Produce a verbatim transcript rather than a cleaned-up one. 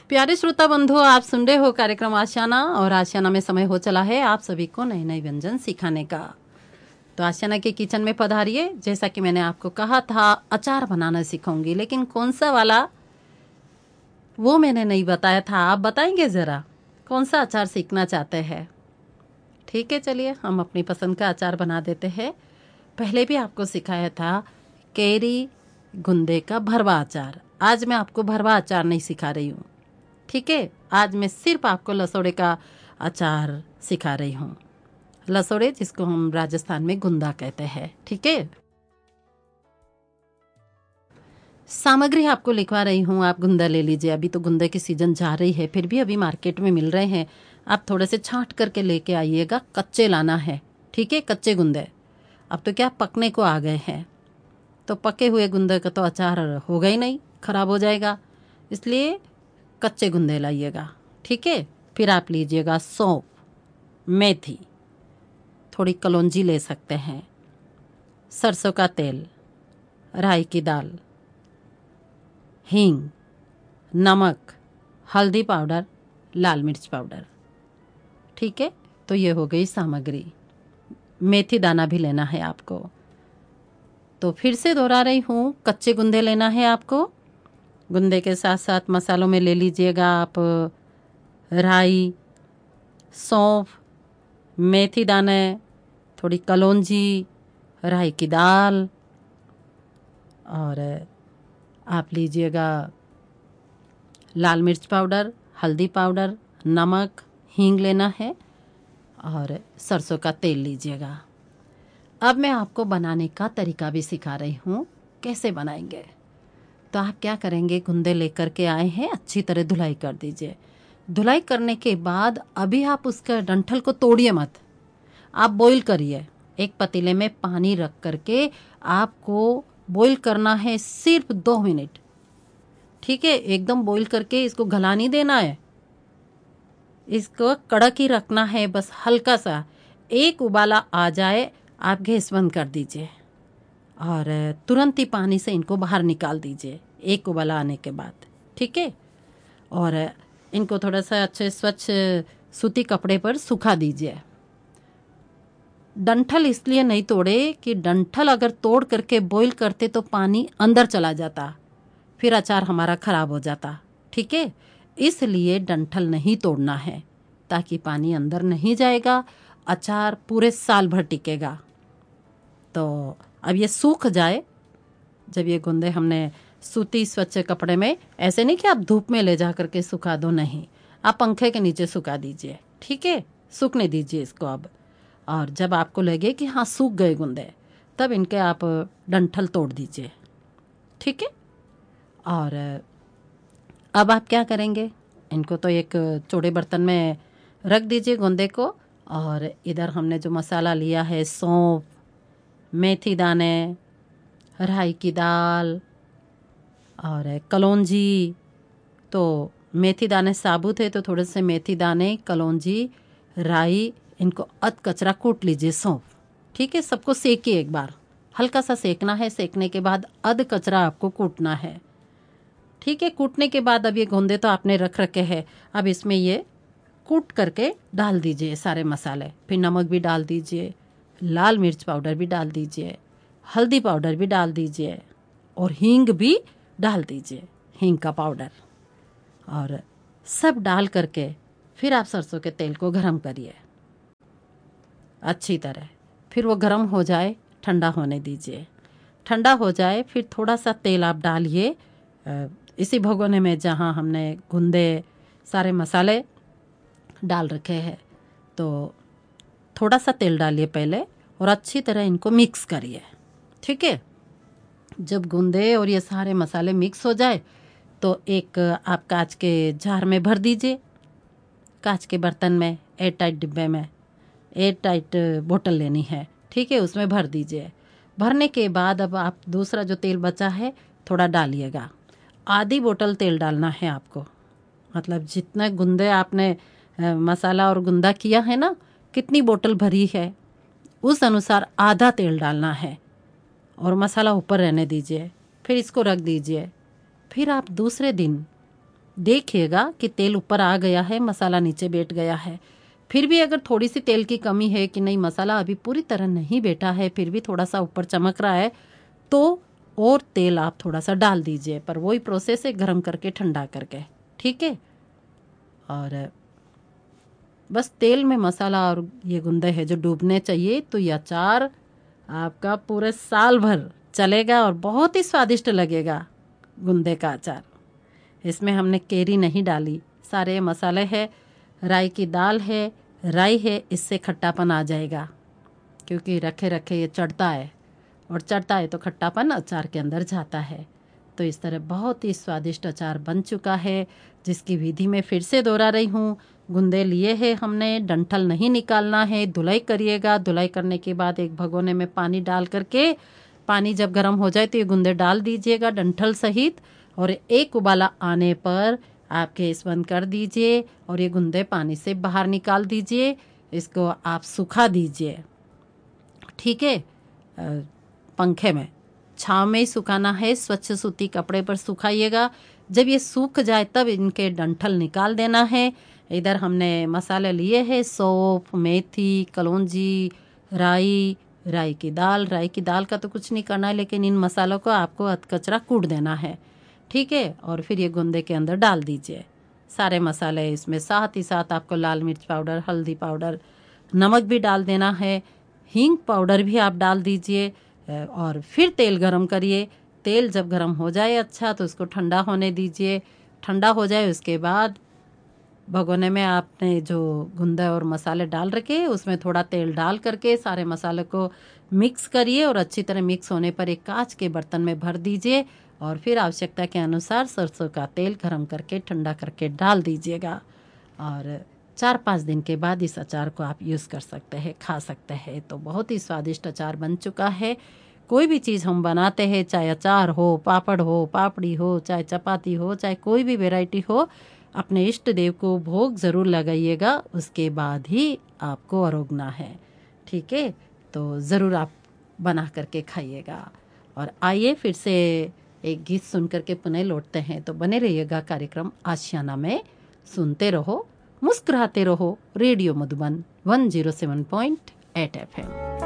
प्यारे श्रोता बंधु, आप सुन रहे हो कार्यक्रम आशियाना और आशियाना में समय हो चला है आप सभी को नए नए व्यंजन सिखाने का। तो आशियाना के किचन में पधारिए। जैसा कि मैंने आपको कहा था अचार बनाना सिखाऊंगी, लेकिन कौन सा वाला वो मैंने नहीं बताया था। आप बताएंगे ज़रा कौन सा अचार सीखना चाहते हैं? ठीक है, चलिए हम अपनी पसंद का अचार बना देते हैं। पहले भी आपको सिखाया था कैरी गुंदे का भरवा अचार। आज मैं आपको भरवा अचार नहीं सिखा रही हूँ, ठीक है। आज मैं सिर्फ आपको लसोड़े का अचार सिखा रही हूँ। लसोड़े जिसको हम राजस्थान में गुंदा कहते हैं, ठीक है। सामग्री आपको लिखवा रही हूँ, आप गुंदा ले लीजिए। अभी तो गुंदे की सीजन जा रही है, फिर भी अभी मार्केट में मिल रहे हैं। आप थोड़े से छांट करके लेके आइएगा, कच्चे लाना है, ठीक है। कच्चे गुंदे अब तो क्या पकने को आ गए हैं, तो पके हुए गुंदे का तो अचार होगा ही नहीं, खराब हो जाएगा। इसलिए कच्चे गुंदे लाइएगा, ठीक है। फिर आप लीजिएगा सौंफ, मेथी, थोड़ी कलौंजी ले सकते हैं, सरसों का तेल, राई की दाल, हींग, नमक, हल्दी पाउडर, लाल मिर्च पाउडर, ठीक है। तो ये हो गई सामग्री। मेथी दाना भी लेना है आपको। तो फिर से दोहरा रही हूँ, कच्चे गुंदे लेना है आपको। गुंदे के साथ साथ मसालों में ले लीजिएगा आप राई, सौंफ, मेथी दाने, थोड़ी कलौंजी, राई की दाल, और आप लीजिएगा लाल मिर्च पाउडर, हल्दी पाउडर, नमक, हींग लेना है और सरसों का तेल लीजिएगा। अब मैं आपको बनाने का तरीका भी सिखा रही हूँ, कैसे बनाएंगे। तो आप क्या करेंगे, गुंदे लेकर के आए हैं, अच्छी तरह धुलाई कर दीजिए। धुलाई करने के बाद अभी आप उसका डंठल को तोड़िए मत, आप बॉईल करिए। एक पतीले में पानी रख करके आपको बॉईल करना है सिर्फ दो मिनट, ठीक है। एकदम बॉईल करके इसको गला नहीं देना है, इसको कड़क ही रखना है, बस हल्का सा। एक उबाला आ जाए आप गैस बंद कर दीजिए और तुरंत ही पानी से इनको बाहर निकाल दीजिए एक उबाला आने के बाद, ठीक है। और इनको थोड़ा सा अच्छे स्वच्छ सूती कपड़े पर सुखा दीजिए। डंठल इसलिए नहीं तोड़े कि डंठल अगर तोड़ करके बॉईल करते तो पानी अंदर चला जाता, फिर अचार हमारा खराब हो जाता, ठीक है। इसलिए डंठल नहीं तोड़ना है, ताकि पानी अंदर नहीं जाएगा, अचार पूरे साल भर टिकेगा। तो अब ये सूख जाए, जब ये गुंदे हमने सूती स्वच्छ कपड़े में, ऐसे नहीं कि आप धूप में ले जा करके सुखा दो, नहीं, आप पंखे के नीचे सुखा दीजिए, ठीक है। सूखने दीजिए इसको अब। और जब आपको लगे कि हाँ सूख गए गुंदे, तब इनके आप डंठल तोड़ दीजिए, ठीक है। और अब आप क्या करेंगे, इनको तो एक चौड़े बर्तन में रख दीजिए गुंदे को। और इधर हमने जो मसाला लिया है, सौंफ, मेथी दाने, राई की दाल और कलौंजी, तो मेथी दाने साबुत है तो थोड़े से मेथी दाने, कलौंजी, राई, इनको अध कचरा कूट लीजिए, सौंफ, ठीक है। सबको सेकिए एक बार, हल्का सा सेकना है। सेकने के बाद अध कचरा आपको कूटना है, ठीक है। कूटने के बाद अब ये गोंदे तो आपने रख रखे हैं, अब इसमें ये कूट करके डाल दीजिए सारे मसाले। फिर नमक भी डाल दीजिए, लाल मिर्च पाउडर भी डाल दीजिए, हल्दी पाउडर भी डाल दीजिए और हींग भी डाल दीजिए, हींग का पाउडर। और सब डाल करके फिर आप सरसों के तेल को गरम करिए अच्छी तरह। फिर वो गरम हो जाए, ठंडा होने दीजिए। ठंडा हो जाए फिर थोड़ा सा तेल आप डालिए इसी भगोने में जहाँ हमने गुंदे सारे मसाले डाल रखे हैं। तो थोड़ा सा तेल डालिए पहले और अच्छी तरह इनको मिक्स करिए, ठीक है। जब गुंदे और ये सारे मसाले मिक्स हो जाए तो एक आप कांच के जार में भर दीजिए, कांच के बर्तन में, एयर टाइट डिब्बे में, एयर टाइट बोतल लेनी है, ठीक है, उसमें भर दीजिए। भरने के बाद अब आप दूसरा जो तेल बचा है थोड़ा डालिएगा। आधी बोतल तेल डालना है आपको, मतलब जितना गुंदे आपने आ, मसाला और गुंदा किया है ना, कितनी बोतल भरी है उस अनुसार आधा तेल डालना है और मसाला ऊपर रहने दीजिए। फिर इसको रख दीजिए। फिर आप दूसरे दिन देखिएगा कि तेल ऊपर आ गया है, मसाला नीचे बैठ गया है। फिर भी अगर थोड़ी सी तेल की कमी है कि नहीं मसाला अभी पूरी तरह नहीं बैठा है, फिर भी थोड़ा सा ऊपर चमक रहा है, तो और तेल आप थोड़ा सा डाल दीजिए। पर वही प्रोसेस है, गर्म करके ठंडा करके, ठीक है। और बस तेल में मसाला और ये गुंदे है जो डूबने चाहिए, तो ये अचार आपका पूरे साल भर चलेगा और बहुत ही स्वादिष्ट लगेगा। गुंदे का अचार, इसमें हमने केरी नहीं डाली, सारे मसाले है, राई की दाल है, राई है, इससे खट्टापन आ जाएगा क्योंकि रखे रखे ये चढ़ता है और चढ़ता है तो खट्टापन अचार के अंदर जाता है। तो इस तरह बहुत ही स्वादिष्ट अचार बन चुका है, जिसकी विधि में फिर से दोहरा रही हूँ। गुंदे लिए हैं हमने, डंठल नहीं निकालना है, धुलाई करिएगा। धुलाई करने के बाद एक भगोने में पानी डाल करके, पानी जब गर्म हो जाए तो ये गुंदे डाल दीजिएगा डंठल सहित, और एक उबाला आने पर आप गैस बंद कर दीजिए और ये गुंदे पानी से बाहर निकाल दीजिए। इसको आप सुखा दीजिए, ठीक है। पंखे में, छाँव में ही सुखाना है, स्वच्छ सूती कपड़े पर सुखाइएगा। जब ये सूख जाए तब इनके डंठल निकाल देना है। इधर हमने मसाले लिए हैं, सौंफ, मेथी, कलौंजी, राई, राई की दाल। राई की दाल का तो कुछ नहीं करना है, लेकिन इन मसालों को आपको अधकचरा कूट देना है, ठीक है। और फिर ये गुंदे के अंदर डाल दीजिए सारे मसाले। इसमें साथ ही साथ आपको लाल मिर्च पाउडर, हल्दी पाउडर, नमक भी डाल देना है, हींग पाउडर भी आप डाल दीजिए। और फिर तेल गरम करिए। तेल जब गरम हो जाए अच्छा, तो उसको ठंडा होने दीजिए। ठंडा हो जाए उसके बाद भगोने में आपने जो गुंदा और मसाले डाल रखे उसमें थोड़ा तेल डाल करके सारे मसाले को मिक्स करिए और अच्छी तरह मिक्स होने पर एक कांच के बर्तन में भर दीजिए और फिर आवश्यकता के अनुसार सरसों का तेल गरम करके ठंडा करके डाल दीजिएगा। और चार पाँच दिन के बाद इस अचार को आप यूज़ कर सकते हैं, खा सकते हैं। तो बहुत ही स्वादिष्ट अचार बन चुका है। कोई भी चीज़ हम बनाते हैं, चाहे अचार हो, पापड़ हो, पापड़ी हो, चाहे चपाती हो, चाहे कोई भी वैरायटी हो, अपने इष्ट देव को भोग ज़रूर लगाइएगा, उसके बाद ही आपको अरोगना है, ठीक है। तो ज़रूर आप बना करके खाइएगा। और आइए फिर से एक गीत सुन करके पुनः लौटते हैं। तो बने रहिएगा कार्यक्रम आशियाना में, सुनते रहो, मुस्कुराते रहो। Radio Madhuban one zero seven point eight F M.